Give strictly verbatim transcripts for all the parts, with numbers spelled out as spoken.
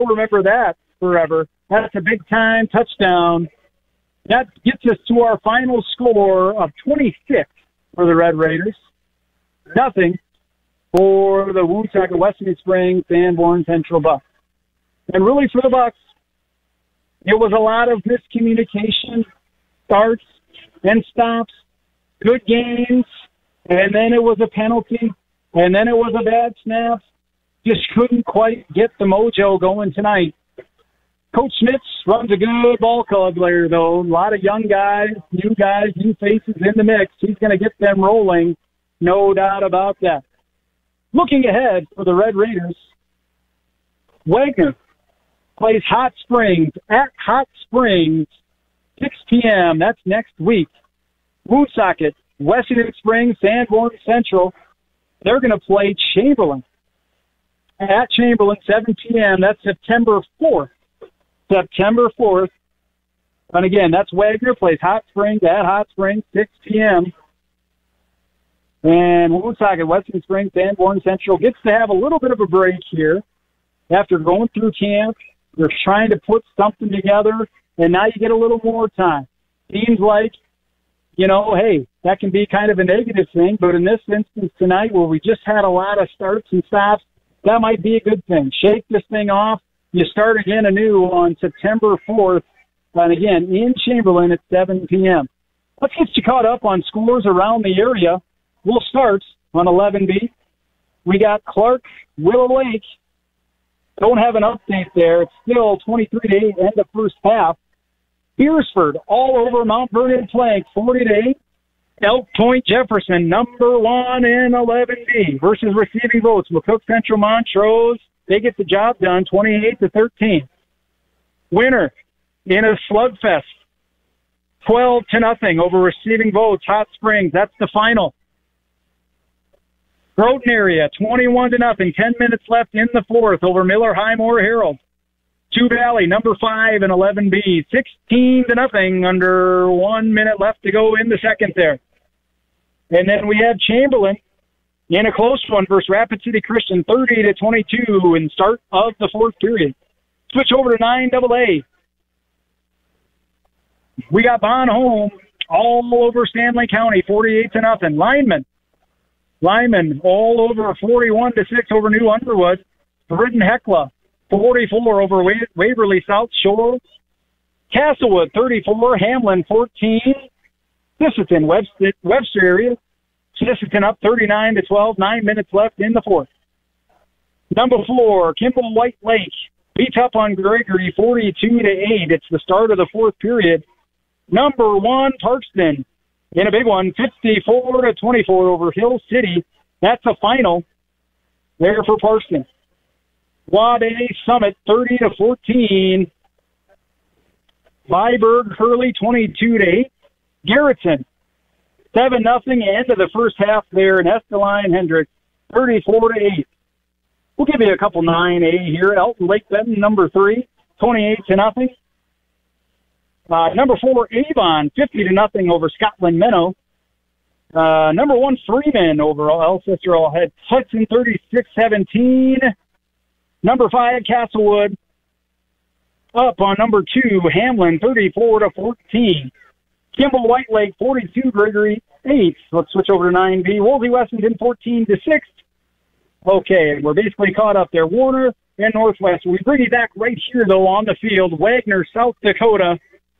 remember that forever. That's a big-time touchdown. That gets us to our final score of twenty-six for the Red Raiders. Nothing for the Woonsocket Western Springs Sanborn Central Bucks. And really for the Bucks, it was a lot of miscommunication, starts and stops, good games, and then it was a penalty, and then it was a bad snap. Just couldn't quite get the mojo going tonight. Coach Schmitz runs a good ball club there, though. A lot of young guys, new guys, new faces in the mix. He's going to get them rolling, no doubt about that. Looking ahead for the Red Raiders, Wagner plays Hot Springs at Hot Springs, six p.m. That's next week. Woonsocket, Western Springs, Sanborn Central, they're going to play Chamberlain at Chamberlain, seven p.m. That's September fourth. September fourth. And again, that's Wagner plays Hot Springs at Hot Springs, six p.m. And Woonsocket, Western Springs, Sanborn Central gets to have a little bit of a break here after going through camp. They're trying to put something together, and now you get a little more time. Seems like, you know, hey, that can be kind of a negative thing, but in this instance tonight where we just had a lot of starts and stops, that might be a good thing. Shake this thing off. You start again anew on September fourth, and again, in Chamberlain at seven p.m. Let's get you caught up on scores around the area. We'll start on eleven B. We got Clark, Willow Lake. Don't have an update there. It's still twenty-three to eight, end of first half. Beersford, all over Mount Vernon Plank, forty to eight. Elk Point Jefferson, number one in eleven B versus receiving votes. McCook Central Montrose, they get the job done, twenty-eight to thirteen. Winner in a slugfest, twelve to nothing over receiving votes. Hot Springs, that's the final. Groton area, twenty-one to nothing. Ten minutes left in the fourth over Miller Highmore Herald. Two Valley, number five in eleven B, sixteen to nothing. Under one minute left to go in the second there. And then we have Chamberlain in a close one versus Rapid City Christian, thirty to twenty-two in start of the fourth period. Switch over to nine double A. We got Bon Home all over Stanley County, forty-eight to nothing. Lineman. Lyman all over forty-one to six over New Underwood. Britton Hecla, forty-four over Wa- Waverly South Shore. Castlewood, thirty-four. Hamlin, fourteen. Sisseton, Webster, Webster area. Sisseton up thirty-nine to twelve. Nine minutes left in the fourth. Number four, Kimball White Lake. Beat up on Gregory, forty-two to eight. It's the start of the fourth period. Number one, Parkston. In a big one, fifty-four to twenty-four over Hill City. That's a final there for Parkston. Quad A Summit, thirty to fourteen. Viborg Hurley, twenty-two to eight. Garrettson, seven nothing. End of the first half there. And Esteline Hendricks, thirty-four to eight. We'll give you a couple nine A here. Elton Lake Benton, number three, twenty-eight to nothing. Uh, number four, Avon, fifty to nothing over Scotland Minnow. Uh, number one, Freeman over Alcester All-Head. Hudson, thirty-six seventeen. Number five, Castlewood. Up on number two, Hamlin, thirty-four to fourteen. Kimball White Lake, forty-two, Gregory, eight. Let's switch over to nine B. Wolsey Wessington, fourteen to six. Okay, we're basically caught up there. Warner and Northwest. We bring you back right here, though, on the field. Wagner, South Dakota.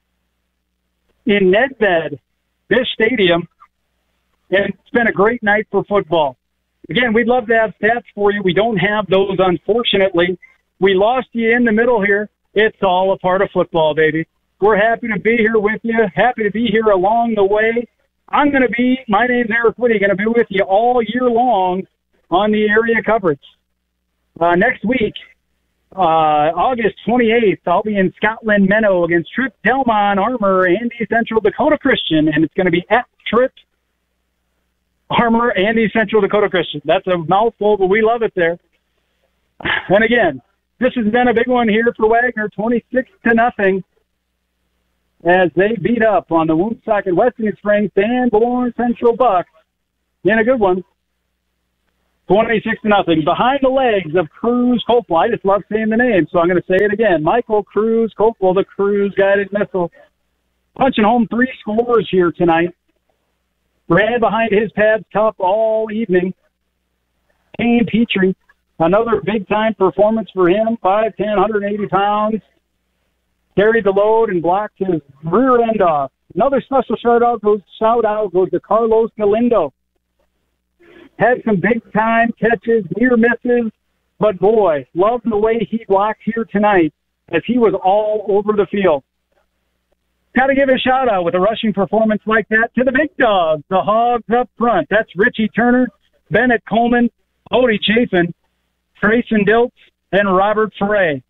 In Nedved, this stadium, and it's been a great night for football. Again, we'd love to have stats for you. We don't have those, unfortunately. We lost you in the middle here. It's all a part of football, baby. We're happy to be here with you, happy to be here along the way. I'm going to be, my name's Eric Whitty, going to be with you all year long on the area coverage. Uh, next week, Uh, August twenty-eighth, I'll be in Scotland Minnow against Trip Delmon Armor, Andy Central Dakota Christian, and it's going to be at Trip Armor, Andy Central Dakota Christian. That's a mouthful, but we love it there. And again, this has been a big one here for Wagner, twenty-six to nothing, as they beat up on the Woonsocket Western Springs Sanborn Central Bucks in a good one. twenty-six to nothing. Behind the legs of Cruz Copel. I just love saying the name, so I'm going to say it again. Michael Cruz Copel, the Cruz guided missile, punching home three scores here tonight. Ran behind his pads tough all evening. Kane Petrie, another big-time performance for him, five ten, one hundred eighty pounds. Carried the load and blocked his rear end off. Another special shout-out goes, shout-out goes to Carlos Galindo. Had some big-time catches, near misses, but boy, loved the way he blocked here tonight as he was all over the field. Got to give a shout-out with a rushing performance like that to the big dogs, the Hogs up front. That's Richie Turner, Bennett Coleman, Odie Chafin, Trayson Diltz, and Robert Frey.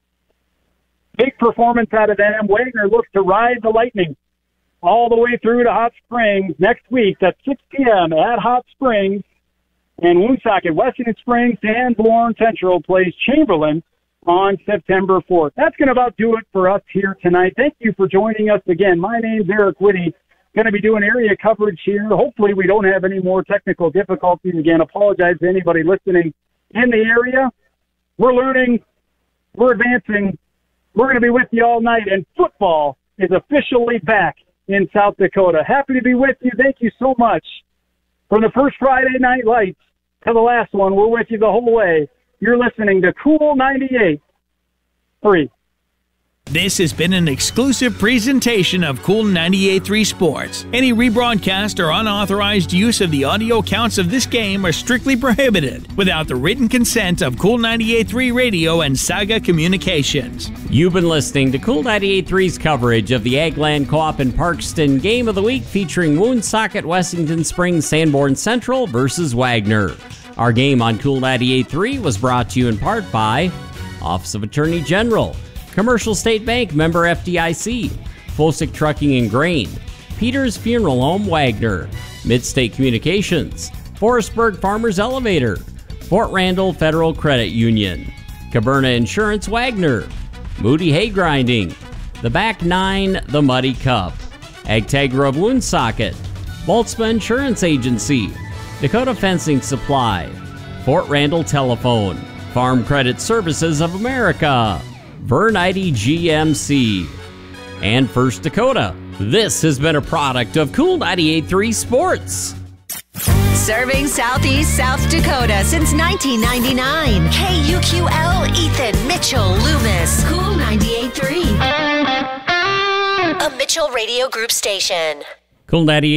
Big performance out of them. Wagner looks to ride the Lightning all the way through to Hot Springs next week at six p.m. at Hot Springs. And Woonsocket, Wessington Springs, Sanborn Central plays Chamberlain on September fourth. That's going to about do it for us here tonight. Thank you for joining us again. My name's Eric Whitty. Going to be doing area coverage here. Hopefully we don't have any more technical difficulties. Again, apologize to anybody listening in the area. We're learning. We're advancing. We're going to be with you all night, and football is officially back in South Dakota. Happy to be with you. Thank you so much. From the first Friday Night Lights to the last one, we're with you the whole way. You're listening to Cool ninety-eight three. This has been an exclusive presentation of Cool ninety-eight point three Sports. Any rebroadcast or unauthorized use of the audio counts of this game are strictly prohibited without the written consent of Cool ninety-eight point three Radio and Saga Communications. You've been listening to Cool ninety-eight point three's coverage of the Agland Co-op in Parkston Game of the Week featuring Woonsocket, Wessington Springs, Sanborn Central versus Wagner. Our game on Cool ninety-eight point three was brought to you in part by Office of Attorney General, Commercial State Bank, member F D I C, Fosick Trucking and Grain, Peters Funeral Home Wagner, Midstate Communications, Forestburg Farmers Elevator, Fort Randall Federal Credit Union, Caberna Insurance Wagner, Moody Hay Grinding, The Back Nine, The Muddy Cup, Agtegra of Woonsocket, Boltzma Insurance Agency, Dakota Fencing Supply, Fort Randall Telephone, Farm Credit Services of America, Vernite G M C, and First Dakota. This has been a product of Cool ninety-eight point three Sports. Serving Southeast South Dakota since nineteen ninety-nine. K U Q L, Ethan, Mitchell, Loomis. Cool ninety-eight point three. A Mitchell Radio Group station. Cool ninety-eight